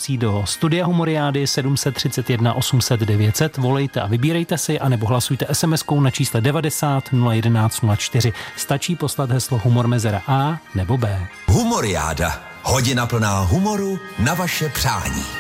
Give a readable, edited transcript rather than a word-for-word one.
informací do studia Humoriády 731 800 900. Volejte a vybírejte si, anebo hlasujte SMS-kou na čísle 90 011 04. Stačí poslat heslo Humor mezera A nebo B. Humoriáda. Hodina plná humoru na vaše přání.